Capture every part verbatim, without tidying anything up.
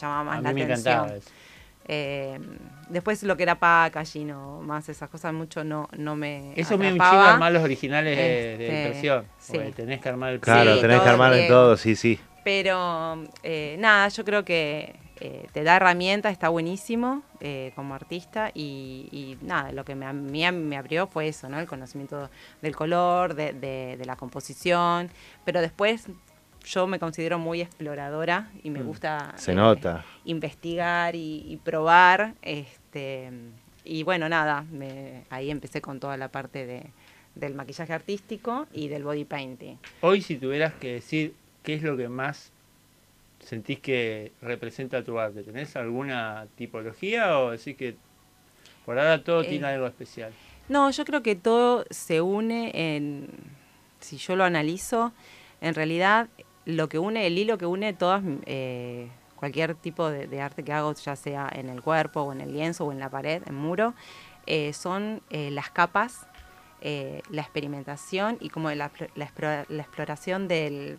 llamaba más A la mí me atención. encantaba eso. Eh, después lo que era packaging o más esas cosas mucho no, no me Eso me un atrapaba. chingo armar los originales de, de Este, impresión. sí. Porque tenés que armar el Claro, Sí, tenés que todo armar de Diego. todo, sí, sí. Pero eh, nada, yo creo que eh, te da herramientas, está buenísimo eh, como artista y, y nada, lo que me, a mí me abrió fue eso, ¿no? El conocimiento del color, de, de, de la composición, pero después yo me considero muy exploradora y me gusta Se eh, nota. investigar y, y probar, este y bueno, nada, me, ahí empecé con toda la parte de, del maquillaje artístico y del body painting. Hoy, si tuvieras que decir qué es lo que más sentís que representa tu arte, ¿tenés alguna tipología o decís que por ahora todo Eh, tiene algo especial? No, yo creo que todo se une en, si yo lo analizo, en realidad lo que une, el hilo que une todas, eh, cualquier tipo de, de arte que hago, ya sea en el cuerpo o en el lienzo o en la pared, en muro, eh, son eh, las capas, eh, la experimentación y como la, la, explora, la exploración del,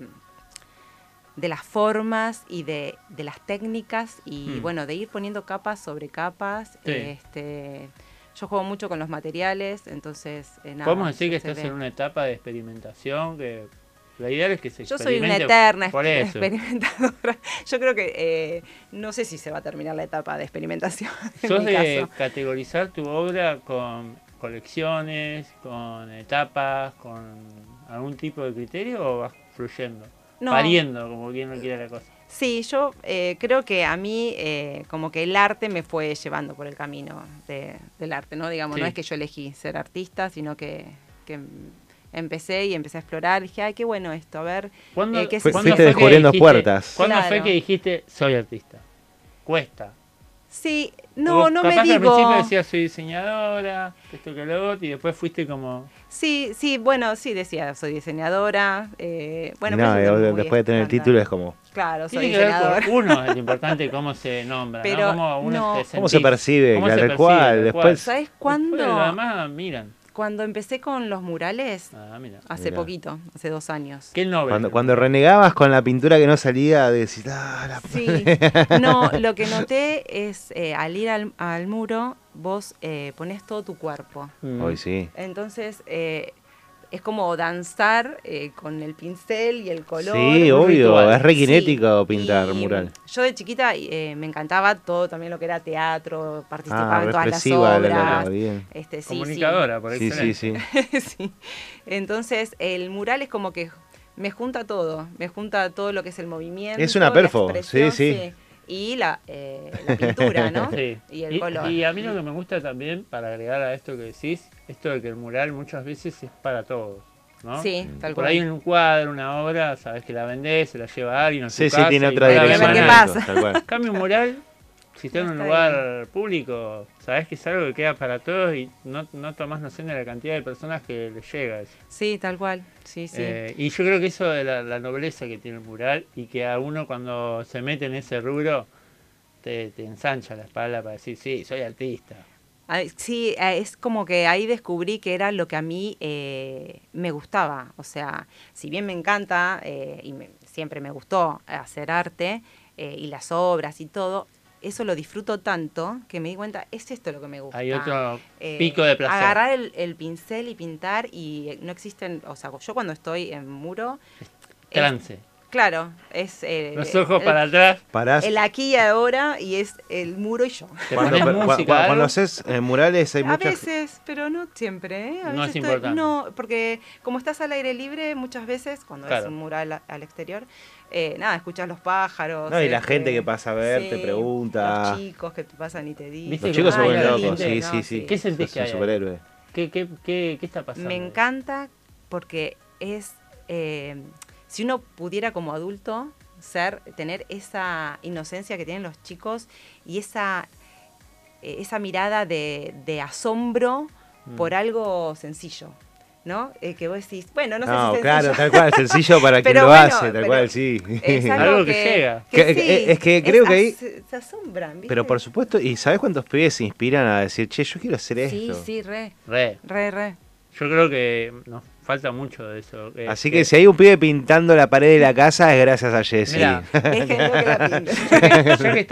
de las formas y de, de las técnicas y Mm. bueno, de ir poniendo capas sobre capas. Sí. Este, yo juego mucho con los materiales, entonces eh, nada. Podemos decir que se estás ve. en una etapa de experimentación que la idea es que se Yo soy una experimente eterna por exper- eso. experimentadora. Yo creo que eh, no sé si se va a terminar la etapa de experimentación. En ¿Sos mi de caso. categorizar tu obra con colecciones, con etapas, con algún tipo de criterio o vas fluyendo? No. Pariendo, como quien no quiere la cosa. Sí, yo eh, creo que a mí eh, como que el arte me fue llevando por el camino de, del arte, ¿no? Digamos, Sí. no es que yo elegí ser artista, sino que, que empecé y empecé a explorar. Dije, ay, qué bueno esto, a ver ¿Cuándo, eh, qué Fue- se ¿cuándo fuiste fue que descubriendo dijiste- puertas. ¿Cuándo Claro. fue que dijiste soy artista? Cuesta. Sí, no, Vos no me capaz que al digo. principio decías soy diseñadora, esto que lo otro, y después fuiste como... Sí, sí, bueno, sí decía, soy diseñadora. Eh, bueno, Y no, pero eso y es muy después de tener el estándar. título es como, Claro, soy Tiene que ver diseñadora. con uno, es lo importante cómo se nombra, Pero ¿no? Cómo, uno no. te ¿cómo se sentís, percibe? cómo Claro, se el cual, percibe, después- ¿Sabes Después, cuándo? además, miran. Cuando empecé con los murales, Ah, mira. hace Mirá. poquito, hace dos años. Qué noble. cuando, cuando renegabas con la pintura que no salía, de decir, ah, la Sí, no, lo que noté es eh, al ir al, al muro, vos eh, pones todo tu cuerpo. Mm. Hoy sí. Entonces, eh, es como danzar eh, con el pincel y el color. Sí, un obvio, ritual. es re kinético Sí, pintar y mural. Yo de chiquita eh, me encantaba todo también lo que era teatro, participaba Ah, en todas las reexpresiva la obras. loca, bien. Este, sí, Comunicadora, por Sí, sí, excelencia. sí. sí. Entonces, el mural es como que me junta todo, me junta todo lo que es el movimiento. Es una la perfo, expresión, sí, sí. Y la, eh, la pintura, ¿no? Sí. Y el color. y a mí lo que me gusta también, para agregar a esto que decís, esto de que el mural muchas veces es para todos, ¿no? Sí, tal Por cual. ahí en un cuadro, una obra, sabes que la vendés, se la lleva alguien a su Sí, sí, casa tiene y otra para dirección. dirección. ver qué eso, pasa. tal cual. En cambio, un mural, si está en un Está lugar público, sabes que es algo que queda para todos y no, no tomás noción de la cantidad de personas que le llega eso. Sí, tal cual. Sí, sí. Eh, y yo creo que eso de la, la nobleza que tiene el mural y que a uno cuando se mete en ese rubro te, te ensancha la espalda para decir, sí, soy artista. Ay, sí, eh, es como que ahí descubrí que era lo que a mí eh, me gustaba. O sea, si bien me encanta eh, y me- siempre me gustó hacer arte eh, y las obras y todo, eso lo disfruto tanto que me di cuenta, es esto lo que me gusta. Hay otro Eh, pico de placer. Agarrar el, el pincel y pintar y eh, no existen, o sea, yo cuando estoy en muro, es- Trance. claro, es eh, Los ojos el, para atrás. Parás. el aquí y ahora y es el muro y yo. Te Cuando, pones cu- música. cu- algo. cuando haces eh, murales hay A muchas... veces, pero no siempre. ¿eh? A No veces es estoy- importante. no, porque como estás al aire libre, muchas veces, cuando Claro. es un mural a- al exterior, eh, nada, escuchas los pájaros. No, y la este, gente que pasa a ver, te pregunta. Los chicos que te pasan y te dicen. ¿Viste Los que chicos se Ay, vuelven la locos, gente, sí, no, sí, sí. ¿Qué sentís Sos que un hay ahí? superhéroe. ¿Qué, qué, qué, ¿Qué está pasando? Me encanta porque es, eh, si uno pudiera como adulto ser, tener esa inocencia que tienen los chicos y esa, eh, esa mirada de, de asombro Mm. por algo sencillo, ¿no? Eh, que vos decís, bueno, no, No, sé si claro, sencillo. tal cual, sencillo para quien Pero lo bueno, hace, tal pero cual, sí. Es algo, Algo que, que llega. que Que- sí, que- es que creo que ahí- se, se asombran, ¿viste? Pero por supuesto, ¿y sabes cuántos pibes se inspiran a decir, che, yo quiero hacer Sí, esto? sí, re, Re. re, re. Yo creo que nos falta mucho de eso. eh, Así que si hay un pibe pintando la pared de la casa es gracias a Jessy. Mirá. Es que no que la pinten. ya que